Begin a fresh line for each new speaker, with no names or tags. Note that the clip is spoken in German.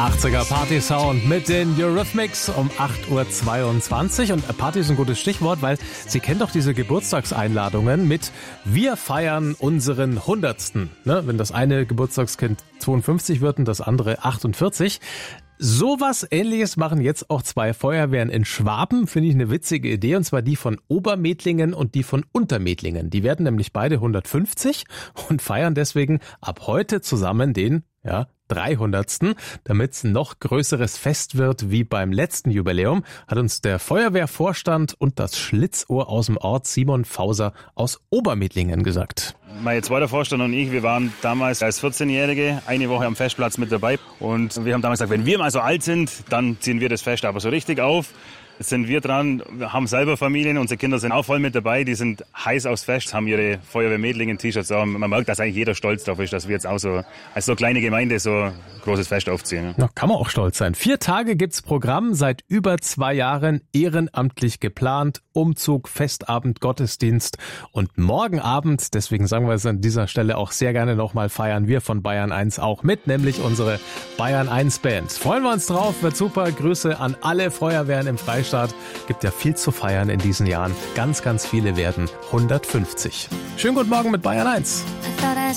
80er Party-Sound mit den Eurythmics um 8.22 Uhr. Und Party ist ein gutes Stichwort, weil Sie kennen doch diese Geburtstagseinladungen mit "Wir feiern unseren 100. Ne? Wenn das eine Geburtstagskind 52 wird und das andere 48. Sowas Ähnliches machen jetzt auch zwei Feuerwehren in Schwaben. Finde ich eine witzige Idee, und zwar die von Obermedlingen und die von Untermedlingen. Die werden nämlich beide 150 und feiern deswegen ab heute zusammen den 300. Damit es ein noch größeres Fest wird wie beim letzten Jubiläum, hat uns der Feuerwehrvorstand und das Schlitzohr aus dem Ort Simon Fauser aus Obermedlingen gesagt.
Mein zweiter Vorstand und ich, wir waren damals als 14-Jährige eine Woche am Festplatz mit dabei und wir haben damals gesagt, wenn wir mal so alt sind, dann ziehen wir das Fest aber so richtig auf. Jetzt sind wir dran, wir haben selber Familien, unsere Kinder sind auch voll mit dabei, die sind heiß aufs Fest, haben ihre Feuerwehr-Medlingen-T-Shirts an. Man merkt, dass eigentlich jeder stolz drauf ist, dass wir jetzt auch so als so kleine Gemeinde so ein großes Fest aufziehen.
Na, kann man auch stolz sein. 4 Tage gibt's Programm, seit über 2 Jahren ehrenamtlich geplant, Umzug, Festabend, Gottesdienst und morgen Abend, deswegen sagen wir es an dieser Stelle auch sehr gerne nochmal, feiern wir von Bayern 1 auch mit, nämlich unsere Bayern 1 Bands. Freuen wir uns drauf, wird super. Grüße an alle Feuerwehren im Freistaat. Gibt ja viel zu feiern in diesen Jahren. Ganz, ganz viele werden 150. Schönen guten Morgen mit Bayern 1.